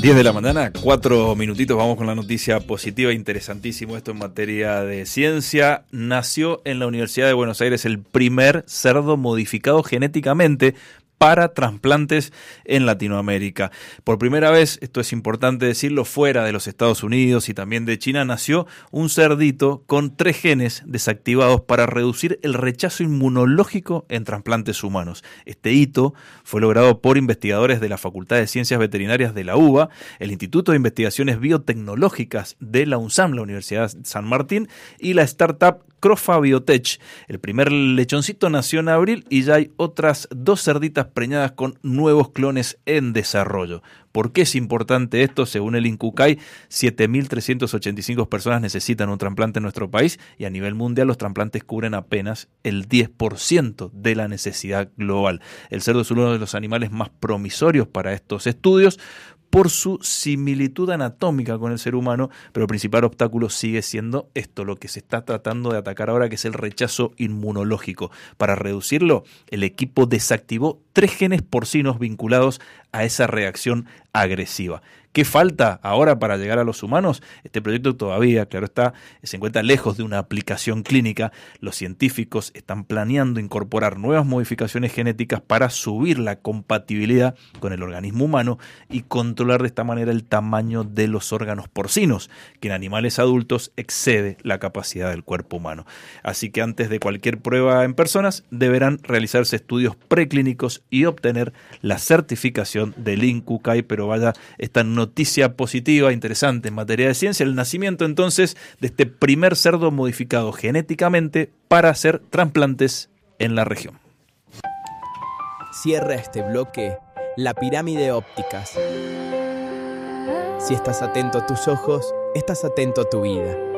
10 de la mañana, 4 minutitos, vamos con la noticia positiva, interesantísimo esto en materia de ciencia. Nació en la Universidad de Buenos Aires el primer cerdo modificado genéticamente para trasplantes en Latinoamérica. Por primera vez, esto es importante decirlo, fuera de los Estados Unidos y también de China, nació un cerdito con 3 genes desactivados para reducir el rechazo inmunológico en trasplantes humanos. Este hito fue logrado por investigadores de la Facultad de Ciencias Veterinarias de la UBA, el Instituto de Investigaciones Biotecnológicas de la UNSAM, la Universidad de San Martín, y la startup Crofa Biotech. El primer lechoncito nació en abril y ya hay otras 2 cerditas preñadas con nuevos clones en desarrollo. ¿Por qué es importante esto? Según el INCUCAI, 7.385 personas necesitan un trasplante en nuestro país y a nivel mundial los trasplantes cubren apenas el 10% de la necesidad global. El cerdo es uno de los animales más promisorios para estos estudios por su similitud anatómica con el ser humano, pero el principal obstáculo sigue siendo esto, lo que se está tratando de atacar ahora, que es el rechazo inmunológico. Para reducirlo, el equipo desactivó 3 genes porcinos vinculados a esa reacción agresiva. ¿Qué falta ahora para llegar a los humanos? Este proyecto todavía, claro está, se encuentra lejos de una aplicación clínica. Los científicos están planeando incorporar nuevas modificaciones genéticas para subir la compatibilidad con el organismo humano y controlar de esta manera el tamaño de los órganos porcinos, que en animales adultos excede la capacidad del cuerpo humano. Así que antes de cualquier prueba en personas, deberán realizarse estudios preclínicos y obtener la certificación del INCUCAI, pero vaya, esta noticia positiva, interesante en materia de ciencia, el nacimiento entonces de este primer cerdo modificado genéticamente para hacer trasplantes en la región. Cierra este bloque la pirámide ópticas. Si estás atento a tus ojos, estás atento a tu vida.